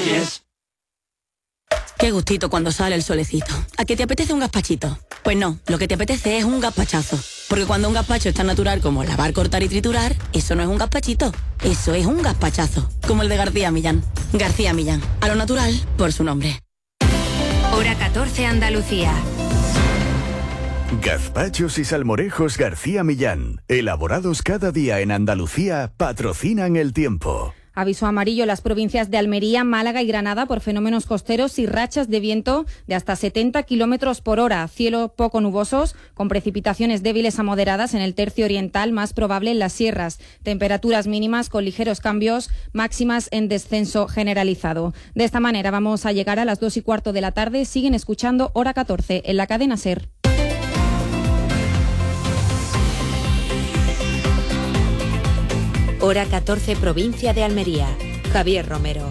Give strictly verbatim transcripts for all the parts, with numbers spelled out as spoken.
pies. Qué gustito cuando sale el solecito. ¿A qué te apetece un gazpachito? Pues no, lo que te apetece es un gazpachazo. Porque cuando un gazpacho es tan natural como lavar, cortar y triturar, eso no es un gazpachito, eso es un gazpachazo. Como el de García Millán. García Millán, a lo natural por su nombre. Hora catorce, Andalucía. Gazpachos y salmorejos García Millán, elaborados cada día en Andalucía, patrocinan el tiempo. Aviso amarillo en las provincias de Almería, Málaga y Granada por fenómenos costeros y rachas de viento de hasta setenta kilómetros por hora. Cielo poco nubosos, con precipitaciones débiles a moderadas en el tercio oriental, más probable en las sierras. Temperaturas mínimas con ligeros cambios, máximas en descenso generalizado. De esta manera vamos a llegar a las dos y cuarto de la tarde. Siguen escuchando Hora catorce en la cadena SER. Hora catorce, provincia de Almería. Javier Romero.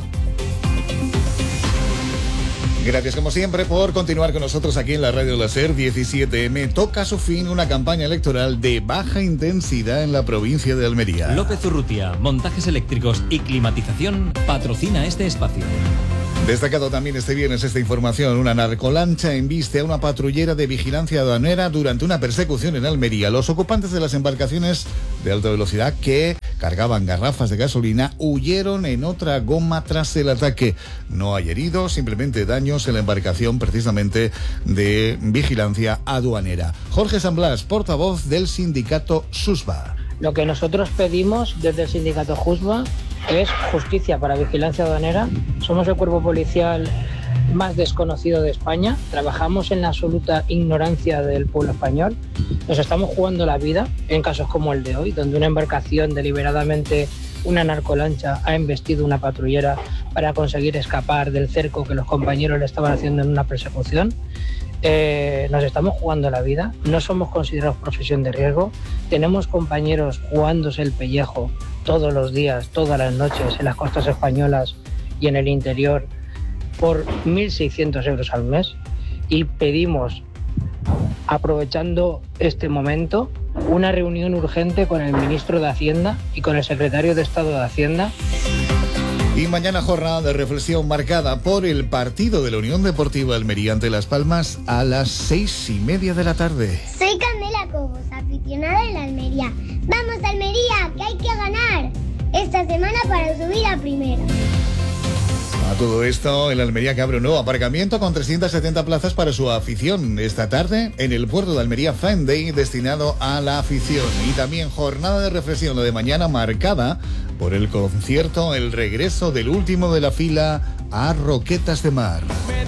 Gracias como siempre por continuar con nosotros aquí en la radio de la SER. diecisiete eme toca a su fin una campaña electoral de baja intensidad en la provincia de Almería. López Urrutia, montajes eléctricos y climatización, patrocina este espacio. Destacado también este viernes esta información: una narcolancha embiste a una patrullera de vigilancia aduanera durante una persecución en Almería. Los ocupantes de las embarcaciones de alta velocidad que cargaban garrafas de gasolina huyeron en otra goma tras el ataque. No hay heridos, simplemente daños en la embarcación precisamente de vigilancia aduanera. Jorge San Blas, portavoz del sindicato SUSBA. Lo que nosotros pedimos desde el sindicato SUSBA es justicia para vigilancia aduanera. Somos el cuerpo policial más desconocido de España. Trabajamos en la absoluta ignorancia del pueblo español. Nos estamos jugando la vida en casos como el de hoy, donde una embarcación deliberadamente, una narcolancha, ha embestido una patrullera para conseguir escapar del cerco que los compañeros le estaban haciendo en una persecución. Eh, nos estamos jugando la vida, no somos considerados profesión de riesgo, tenemos compañeros jugándose el pellejo todos los días, todas las noches en las costas españolas y en el interior por mil seiscientos euros al mes, y pedimos, aprovechando este momento, una reunión urgente con el ministro de Hacienda y con el secretario de Estado de Hacienda. Y mañana jornada de reflexión marcada por el partido de la Unión Deportiva Almería ante Las Palmas a las seis y media de la tarde. Soy Candela Cobos, aficionada de la Almería. ¡Vamos Almería, que hay que ganar esta semana para subir a primera! A todo esto, el Almería que abre un nuevo aparcamiento con trescientas setenta plazas para su afición esta tarde en el puerto de Almería, Fan Day destinado a la afición. Y también jornada de reflexión, lo de mañana, marcada por el concierto, el regreso del último de la fila a Roquetas de Mar.